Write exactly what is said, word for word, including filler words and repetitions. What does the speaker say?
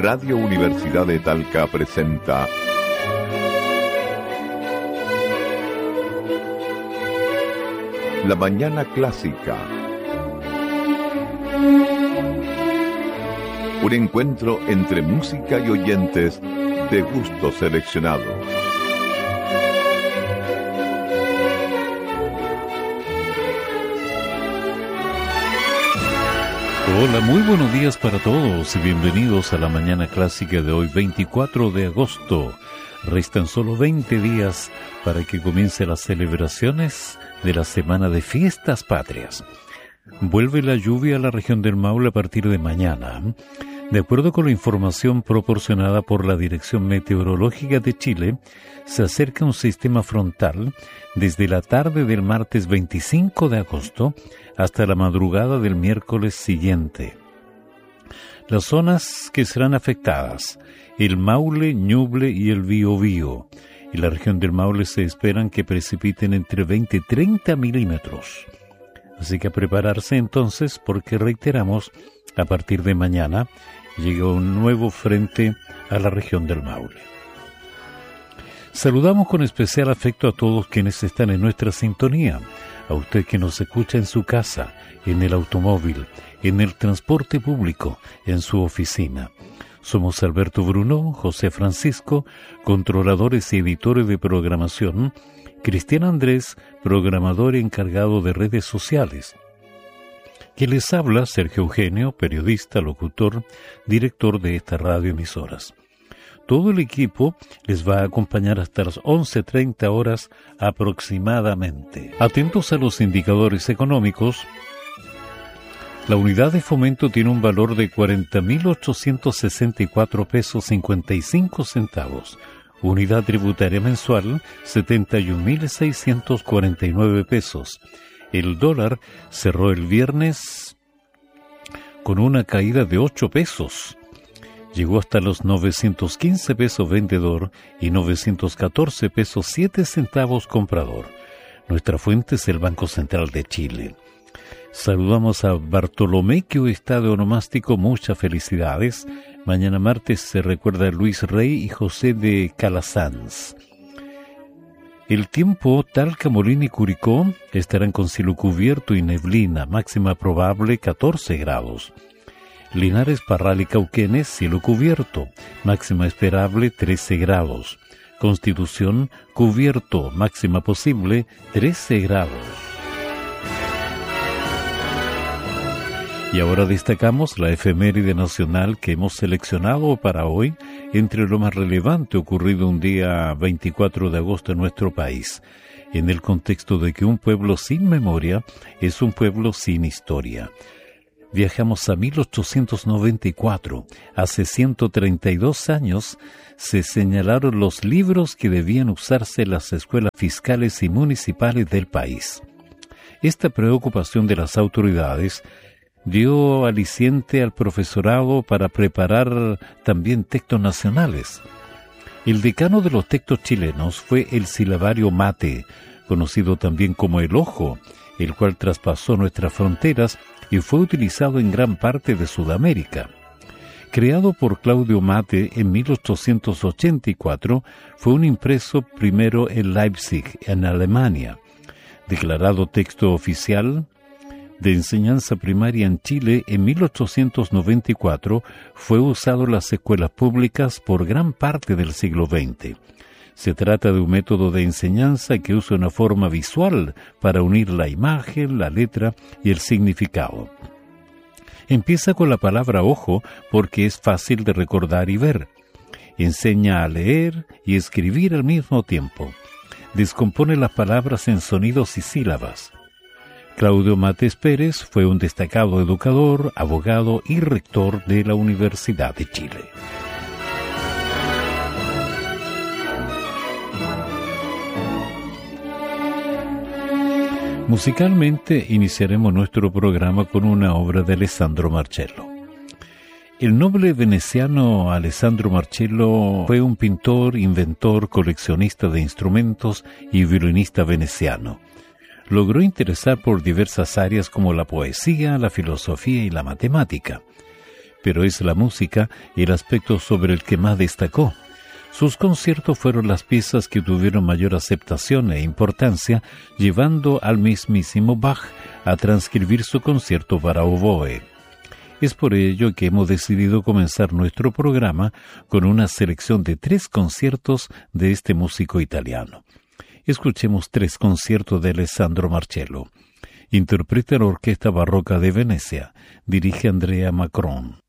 Radio Universidad de Talca presenta La Mañana Clásica. Un encuentro entre música y oyentes de gustos seleccionados. Hola, muy buenos días para todos y bienvenidos a la Mañana Clásica de hoy, veinticuatro de agosto. Restan solo veinte días para que comiencen las celebraciones de la Semana de Fiestas Patrias. Vuelve la lluvia a la región del Maule a partir de mañana. De acuerdo con la información proporcionada por la Dirección Meteorológica de Chile, se acerca un sistema frontal desde la tarde del martes veinticinco de agosto hasta la madrugada del miércoles siguiente. Las zonas que serán afectadas: el Maule, Ñuble y el Biobío. En la región del Maule se esperan que precipiten entre veinte y treinta milímetros. Así que a prepararse entonces, porque reiteramos, a partir de mañana llega un nuevo frente a la región del Maule. Saludamos con especial afecto a todos quienes están en nuestra sintonía, a usted que nos escucha en su casa, en el automóvil, en el transporte público, en su oficina. Somos Alberto Bruno, José Francisco, controladores y editores de programación, Cristian Andrés, programador encargado de redes sociales. Que les habla Sergio Eugenio, periodista, locutor, director de estas radioemisoras. Todo el equipo les va a acompañar hasta las once treinta horas aproximadamente. Atentos a los indicadores económicos. La unidad de fomento tiene un valor de cuarenta mil ochocientos sesenta y cuatro pesos cincuenta y cinco centavos. Unidad tributaria mensual, setenta y un mil seiscientos cuarenta y nueve pesos. El dólar cerró el viernes con una caída de ocho pesos. Llegó hasta los novecientos quince pesos vendedor y novecientos catorce pesos siete centavos comprador. Nuestra fuente es el Banco Central de Chile. Saludamos a Bartolomé, que hoy está de onomástico. Muchas felicidades. Mañana martes se recuerda a Luis Rey y José de Calasanz. El tiempo: Talca, Molina y Curicó estarán con cielo cubierto y neblina, máxima probable catorce grados. Linares, Parral y Cauquenes, cielo cubierto, máxima esperable trece grados. Constitución, cubierto, máxima posible trece grados. Y ahora destacamos la efeméride nacional que hemos seleccionado para hoy entre lo más relevante ocurrido un día veinticuatro de agosto en nuestro país, en el contexto de que un pueblo sin memoria es un pueblo sin historia. Viajamos a mil ochocientos noventa y cuatro. Hace ciento treinta y dos años se señalaron los libros que debían usarse en las escuelas fiscales y municipales del país. Esta preocupación de las autoridades dio aliciente al profesorado para preparar también textos nacionales. El decano de los textos chilenos fue el silabario Mate, conocido también como el Ojo, el cual traspasó nuestras fronteras y fue utilizado en gran parte de Sudamérica. Creado por Claudio Mate en mil ochocientos ochenta y cuatro, fue un impreso primero en Leipzig, en Alemania. Declarado texto oficial de enseñanza primaria en Chile en mil ochocientos noventa y cuatro, fue usado en las escuelas públicas por gran parte del siglo veinte. Se trata de un método de enseñanza que usa una forma visual para unir la imagen, la letra y el significado. Empieza con la palabra ojo porque es fácil de recordar y ver. Enseña a leer y escribir al mismo tiempo. Descompone las palabras en sonidos y sílabas. Claudio Mates Pérez fue un destacado educador, abogado y rector de la Universidad de Chile. Musicalmente iniciaremos nuestro programa con una obra de Alessandro Marcello. El noble veneciano Alessandro Marcello fue un pintor, inventor, coleccionista de instrumentos y violinista veneciano. Logró interesar por diversas áreas como la poesía, la filosofía y la matemática. pero es la música el aspecto sobre el que más destacó. Sus conciertos fueron las piezas que tuvieron mayor aceptación e importancia, llevando al mismísimo Bach a transcribir su concierto para oboe. Es por ello que hemos decidido comenzar nuestro programa con una selección de tres conciertos de este músico italiano. Escuchemos tres conciertos de Alessandro Marcello. Interpreta la Orquesta Barroca de Venecia, dirige Andrea Macron.